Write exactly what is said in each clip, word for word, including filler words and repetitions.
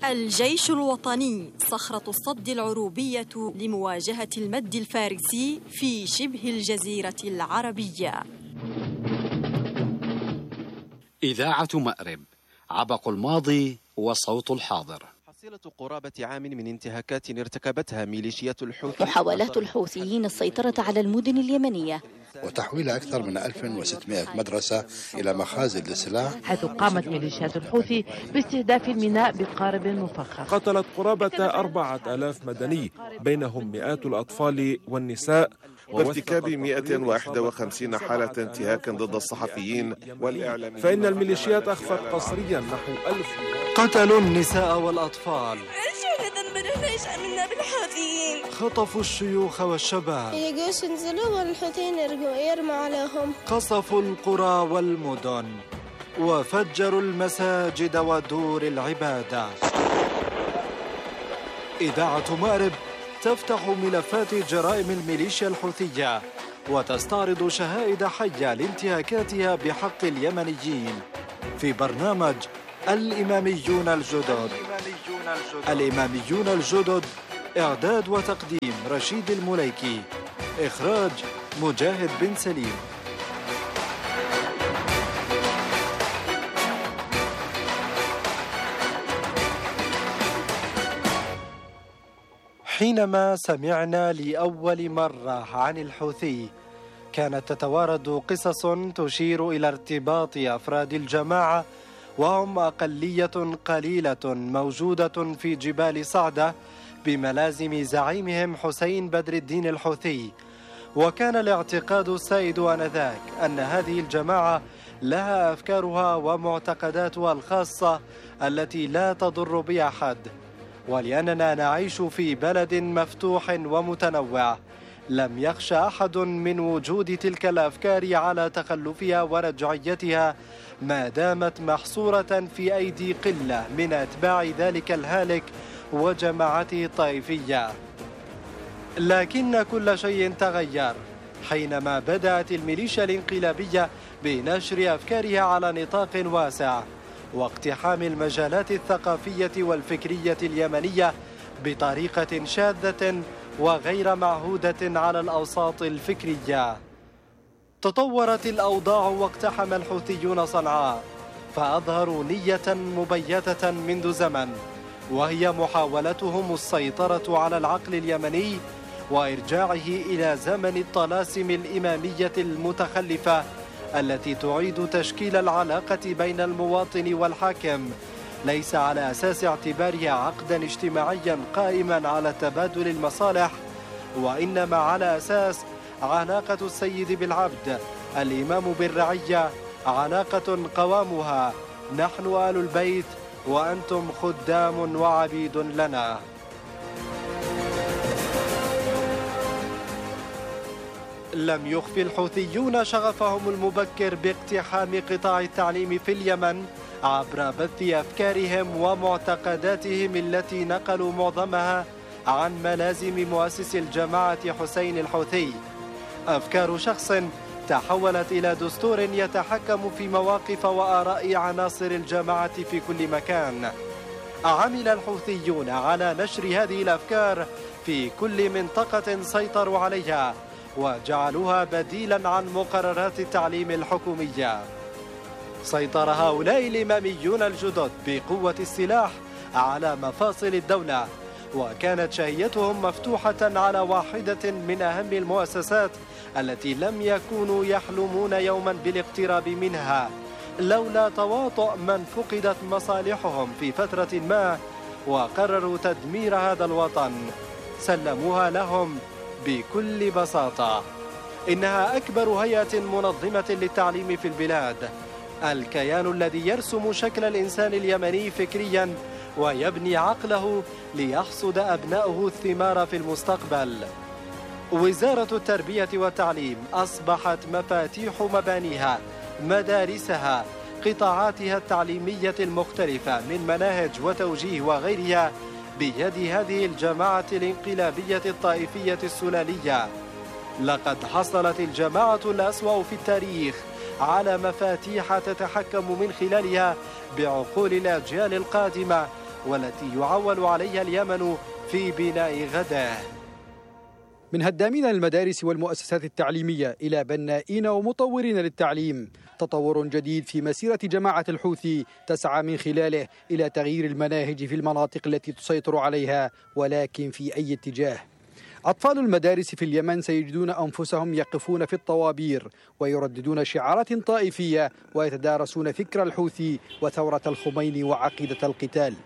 الجيش الوطني صخرة الصد العروبية لمواجهة المد الفارسي في شبه الجزيرة العربية. إذاعة مأرب، عبق الماضي وصوت الحاضر. حصيلة قرابة عام من انتهاكات ارتكبتها ميليشيات الحوثي. محاولات الحوثيين السيطرة على المدن اليمنية وتحويل أكثر من ألف وستمائة مدرسة إلى مخازن للسلاح، حيث قامت ميليشيات الحوثي باستهداف الميناء بقارب مفخخ. قتلت قرابة أربعة آلاف مدني بينهم مئات الأطفال والنساء، وارتكاب مئة وواحد وخمسين حالة انتهاك ضد الصحفيين والإعلاميين. فإن الميليشيات أخفت قسريا نحو ألف. قتلوا النساء والأطفال. ايش ذنبنا؟ ليش عملنا بالحوثيين؟ خطفوا الشيوخ والشباب. يجوش ينزلوا والحوثيين يرموا عليهم. قصفوا القرى والمدن وفجروا المساجد ودور العبادة. إذاعة مأرب تفتح ملفات جرائم الميليشيا الحوثية وتستعرض شهائد حية لانتهاكاتها بحق اليمنيين في برنامج الإماميون الجدد. الإماميون الجدد، إعداد وتقديم رشيد المليكي، إخراج مجاهد بن سليم. حينما سمعنا لأول مرة عن الحوثي كانت تتوارد قصص تشير إلى ارتباط أفراد الجماعة، وهم أقلية قليلة موجودة في جبال صعدة بملازم زعيمهم حسين بدر الدين الحوثي. وكان الاعتقاد السائد آنذاك أن هذه الجماعة لها أفكارها ومعتقداتها الخاصة التي لا تضر بأحد، ولأننا نعيش في بلد مفتوح ومتنوع لم يخشى أحد من وجود تلك الأفكار على تخلفها ورجعيتها ما دامت محصورة في أيدي قلة من أتباع ذلك الهالك وجماعته الطائفية. لكن كل شيء تغير حينما بدأت الميليشيا الانقلابية بنشر أفكارها على نطاق واسع واقتحام المجالات الثقافية والفكرية اليمنية بطريقة شاذة وغير معهودة على الأوساط الفكرية. تطورت الأوضاع واقتحم الحوثيون صنعاء فأظهروا نية مبيتة منذ زمن، وهي محاولتهم السيطرة على العقل اليمني وإرجاعه إلى زمن الطلاسم الإمامية المتخلفة التي تعيد تشكيل العلاقة بين المواطن والحاكم ليس على أساس اعتبارها عقدا اجتماعيا قائما على تبادل المصالح، وإنما على أساس علاقة السيد بالعبد، الإمام بالرعية، علاقة قوامها نحن آل البيت وأنتم خدام وعبيد لنا. لم يخفي الحوثيون شغفهم المبكر باقتحام قطاع التعليم في اليمن عبر بث أفكارهم ومعتقداتهم التي نقلوا معظمها عن ملازم مؤسس الجماعة حسين الحوثي. أفكار شخص تحولت إلى دستور يتحكم في مواقف وآراء عناصر الجماعة في كل مكان. عمل الحوثيون على نشر هذه الأفكار في كل منطقة سيطروا عليها وجعلوها بديلا عن مقررات التعليم الحكومية. سيطر هؤلاء الإماميون الجدد بقوة السلاح على مفاصل الدولة، وكانت شهيتهم مفتوحة على واحدة من أهم المؤسسات التي لم يكونوا يحلمون يوما بالاقتراب منها لولا تواطؤ من فقدت مصالحهم في فترة ما وقرروا تدمير هذا الوطن. سلموها لهم بكل بساطة. إنها أكبر هيئة منظمة للتعليم في البلاد، الكيان الذي يرسم شكل الإنسان اليمني فكريا ويبني عقله ليحصد أبناؤه الثمار في المستقبل. وزارة التربية والتعليم أصبحت مفاتيح مبانيها، مدارسها، قطاعاتها التعليمية المختلفة من مناهج وتوجيه وغيرها بيد هذه الجماعة الانقلابية الطائفية السلالية. لقد حصلت الجماعة الأسوأ في التاريخ على مفاتيح تتحكم من خلالها بعقول الأجيال القادمة والتي يعول عليها اليمن في بناء غده. من هدامين المدارس والمؤسسات التعليمية إلى بنائين ومطورين للتعليم، تطور جديد في مسيرة جماعة الحوثي تسعى من خلاله إلى تغيير المناهج في المناطق التي تسيطر عليها، ولكن في أي اتجاه؟ أطفال المدارس في اليمن سيجدون أنفسهم يقفون في الطوابير ويرددون شعارات طائفية ويتدارسون فكر الحوثي وثورة الخميني وعقيدة القتال.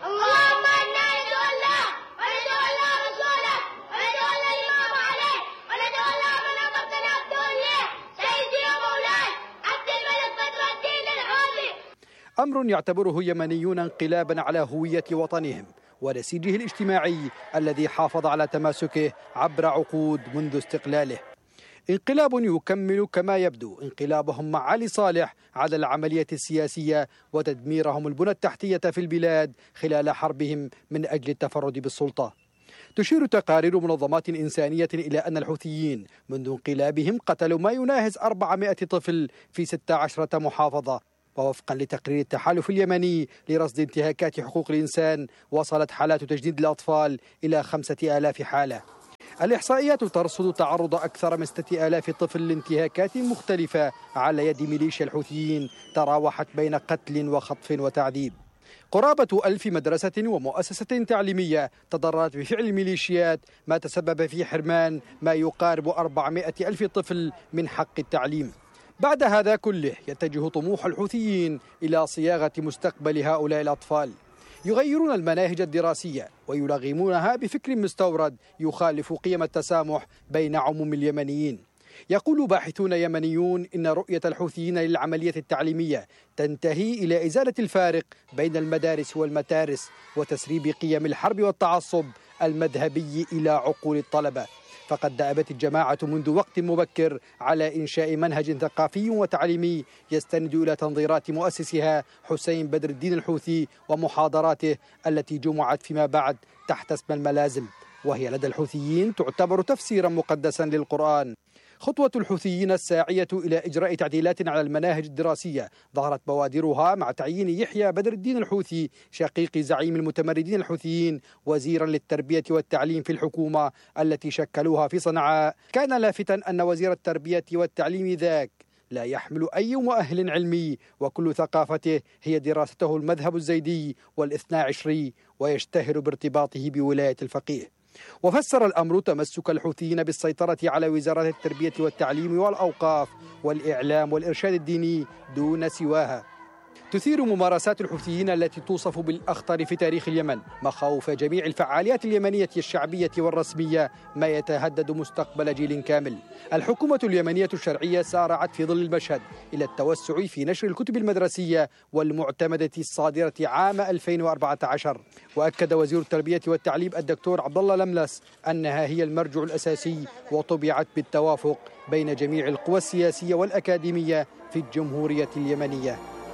أمر يعتبره يمنيون انقلابا على هوية وطنهم ونسيجه الاجتماعي الذي حافظ على تماسكه عبر عقود منذ استقلاله. انقلاب يكمل كما يبدو انقلابهم مع علي صالح على العملية السياسية وتدميرهم البنى التحتية في البلاد خلال حربهم من أجل التفرد بالسلطة. تشير تقارير منظمات إنسانية إلى أن الحوثيين منذ انقلابهم قتلوا ما يناهز أربعمائة طفل في ستة عشرة محافظة، ووفقا لتقرير التحالف اليمني لرصد انتهاكات حقوق الإنسان وصلت حالات تجنيد الأطفال إلى خمسة آلاف حالة. الإحصائيات ترصد تعرض أكثر من ستة آلاف طفل لانتهاكات مختلفة على يد ميليشيا الحوثيين تراوحت بين قتل وخطف وتعذيب. قرابة ألف مدرسة ومؤسسة تعليمية تضررت بفعل الميليشيات، ما تسبب في حرمان ما يقارب أربعمائة ألف طفل من حق التعليم. بعد هذا كله يتجه طموح الحوثيين إلى صياغة مستقبل هؤلاء الأطفال. يغيرون المناهج الدراسية ويلغمونها بفكر مستورد يخالف قيم التسامح بين عموم اليمنيين. يقول باحثون يمنيون إن رؤية الحوثيين للعملية التعليمية تنتهي إلى إزالة الفارق بين المدارس والمتارس وتسريب قيم الحرب والتعصب المذهبي إلى عقول الطلبة. فقد دأبت الجماعة منذ وقت مبكر على إنشاء منهج ثقافي وتعليمي يستند إلى تنظيرات مؤسسها حسين بدر الدين الحوثي ومحاضراته التي جمعت فيما بعد تحت اسم الملازم، وهي لدى الحوثيين تعتبر تفسيرا مقدسا للقرآن. خطوة الحوثيين الساعية إلى إجراء تعديلات على المناهج الدراسية ظهرت بوادرها مع تعيين يحيى بدر الدين الحوثي شقيق زعيم المتمردين الحوثيين وزيرا للتربية والتعليم في الحكومة التي شكلوها في صنعاء. كان لافتا أن وزير التربية والتعليم ذاك لا يحمل أي مؤهل علمي، وكل ثقافته هي دراسته المذهب الزيدي والاثنى عشري، ويشتهر بارتباطه بولاية الفقيه. وفسر الأمر تمسك الحوثيين بالسيطرة على وزارات التربية والتعليم والأوقاف والإعلام والإرشاد الديني دون سواها. تثير ممارسات الحوثيين التي توصف بالأخطر في تاريخ اليمن مخاوف جميع الفعاليات اليمنية الشعبية والرسمية، ما يتهدد مستقبل جيل كامل. الحكومة اليمنية الشرعية سارعت في ظل المشهد إلى التوسع في نشر الكتب المدرسية والمعتمدة الصادرة عام ألفين وأربعة عشر. وأكد وزير التربية والتعليم الدكتور عبد الله لملس أنها هي المرجع الأساسي، وطبعت بالتوافق بين جميع القوى السياسية والأكاديمية في الجمهورية اليمنية.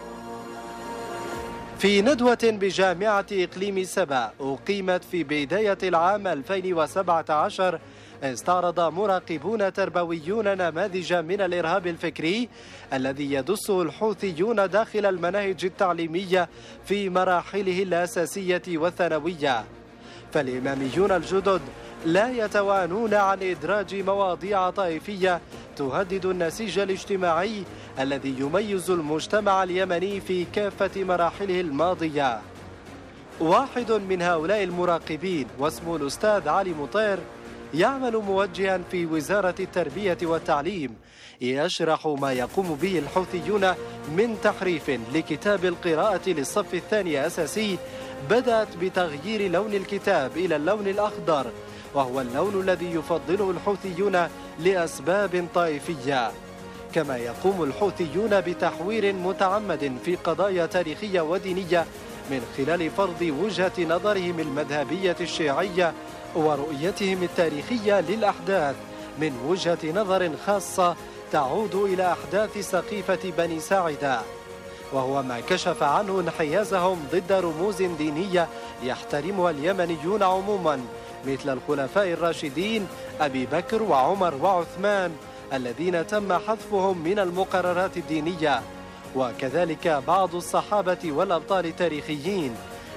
في ندوة بجامعة إقليم سبا أقيمت في بداية العام ألفين وسبعة عشر، استعرض مراقبون تربويون نماذج من الإرهاب الفكري الذي يدسه الحوثيون داخل المناهج التعليمية في مراحله الأساسية والثانوية. فالإماميون الجدد لا يتوانون عن إدراج مواضيع طائفية تهدد النسيج الاجتماعي الذي يميز المجتمع اليمني في كافة مراحله الماضية. واحد من هؤلاء المراقبين واسمه الأستاذ علي مطير يعمل موجها في وزارة التربية والتعليم، يشرح ما يقوم به الحوثيون من تحريف لكتاب القراءة للصف الثاني أساسي بدأت بتغيير لون الكتاب إلى اللون الأخضر، وهو اللون الذي يفضله الحوثيون لأسباب طائفية. كما يقوم الحوثيون بتحوير متعمد في قضايا تاريخية ودينية من خلال فرض وجهة نظرهم المذهبية الشيعية ورؤيتهم التاريخية للأحداث من وجهة نظر خاصة تعود إلى أحداث سقيفة بني ساعدة، وهو ما كشف عنه انحيازهم ضد رموز دينية يحترمها اليمنيون عموما مثل الخلفاء الراشدين أبي بكر وعمر وعثمان الذين تم حذفهم من المقررات الدينية، وكذلك بعض الصحابة والأبطال التاريخيين،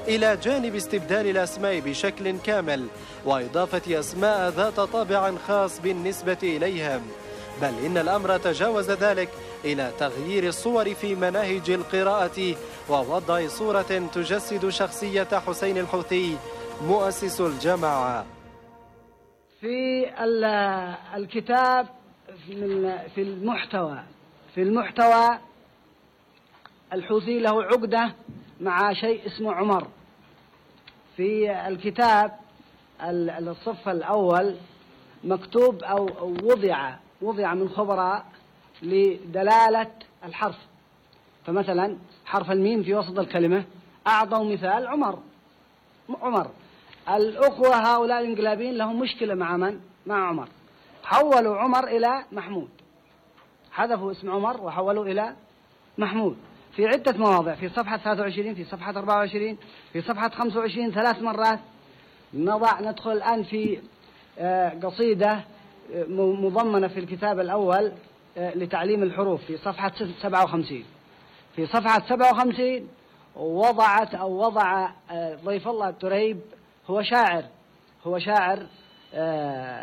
إلى جانب استبدال الأسماء بشكل كامل وإضافة أسماء ذات طابع خاص بالنسبة إليهم، بل إن الأمر تجاوز ذلك إلى تغيير الصور في مناهج القراءة ووضع صورة تجسد شخصية حسين الحوثي مؤسس الجماعة. في الكتاب في المحتوى في المحتوى الحوثي له عقدة مع شيء اسمه عمر. في الكتاب الصف الأول مكتوب أو وضع وضع من خبراء لدلالة الحرف، فمثلا حرف الميم في وسط الكلمة أعطوا مثال عمر عمر الأخوة هؤلاء الانقلابيين لهم مشكلة مع من؟ مع عمر، حولوا عمر إلى محمود، حذفوا اسم عمر وحولوا إلى محمود في عدة مواضع، في صفحة ثلاثة وعشرين، في صفحة أربعة وعشرين، في صفحة خمسة وعشرين، ثلاث مرات. نضع ندخل الآن في قصيدة مضمنة في الكتاب الأول لتعليم الحروف في صفحة سبعة وخمسين. في صفحة سبعة وخمسين وضعت أو وضع ضيف الله التريب، هو شاعر هو شاعر